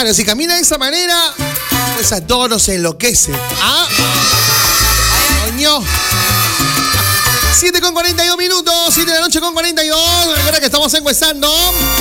Claro, si camina de esa manera, pues a todos nos enloquece. ¿Ah? Coño. 7 con 42 minutos, 7 de la noche con 42. Recuerda que estamos encuestando.